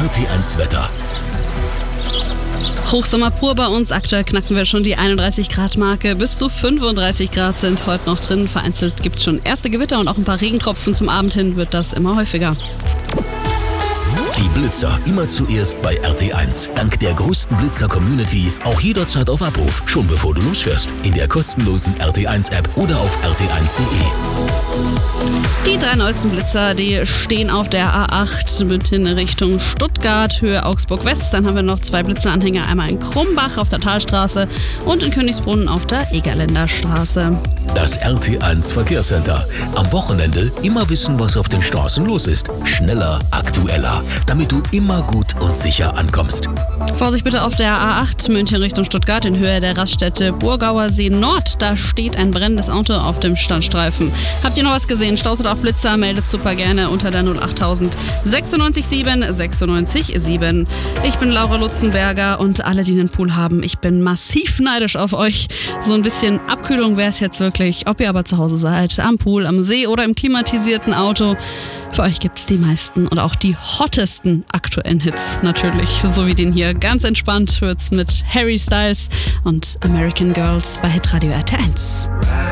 RT1 Wetter. Hochsommer pur bei uns. Aktuell knacken wir schon die 31 Grad Marke. Bis zu 35 Grad sind heute noch drin. Vereinzelt gibt es schon erste Gewitter und auch ein paar Regentropfen. Zum Abend hin wird das immer häufiger. Die Blitzer immer zuerst bei RT1. Dank der größten Blitzer-Community auch jederzeit auf Abruf, schon bevor du losfährst. In der kostenlosen RT1-App oder auf rt1.de. Die 3 neuesten Blitzer, die stehen auf der A8 München Richtung Stuttgart, Höhe Augsburg West. Dann haben wir noch 2 Blitzeranhänger, einmal in Krumbach auf der Talstraße und in Königsbrunn auf der Egerländer Straße. Das RT1 Verkehrscenter. Am Wochenende immer wissen, was auf den Straßen los ist. Schneller, aktueller, damit du immer gut und sicher ankommst. Vorsicht bitte auf der A8 München Richtung Stuttgart in Höhe der Raststätte Burgauer See Nord. Da steht ein brennendes Auto auf dem Standstreifen. Habt ihr noch was gesehen? Staus oder auch Blitzer? Meldet super gerne unter der 08000 96 7 96 7. Ich bin Laura Lutzenberger und alle, die einen Pool haben, ich bin massiv neidisch auf euch. So ein bisschen Abkühlung wäre es jetzt wirklich. Ob ihr aber zu Hause seid, am Pool, am See oder im klimatisierten Auto. Für euch gibt es die meisten und auch die hottesten aktuellen Hits natürlich, so wie den hier. Ganz entspannt wird's mit Harry Styles und American Girls bei Hitradio RT1.